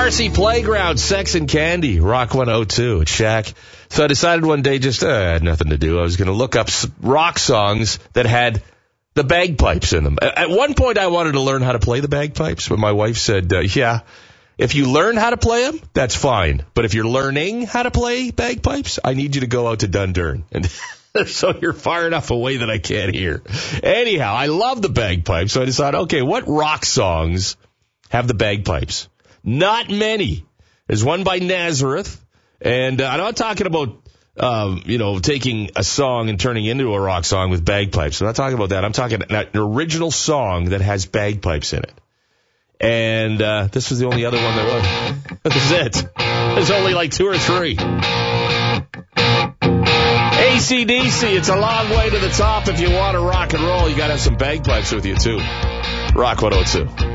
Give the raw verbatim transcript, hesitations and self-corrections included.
Marcy Playground, Sex and Candy, Rock one oh two at Shaq. So I decided one day, just uh, I had nothing to do. I was going to look up rock songs that had the bagpipes in them. At one point, I wanted to learn how to play the bagpipes, but my wife said, uh, yeah, if you learn how to play them, that's fine. But if you're learning how to play bagpipes, I need you to go out to Dundurn. And so you're far enough away that I can't hear. Anyhow, I love the bagpipes, so I decided, okay, what rock songs have the bagpipes? Not many. There's one by Nazareth, and uh, I'm not talking about, um, you know, taking a song and turning it into a rock song with bagpipes. I'm not talking about that. I'm talking about an original song that has bagpipes in it. And uh, this was the only other one there was. This is it. There's only like two or three. A C D C, it's a long way to the top. If you want to rock and roll, you got to have some bagpipes with you, too. Rock one oh two.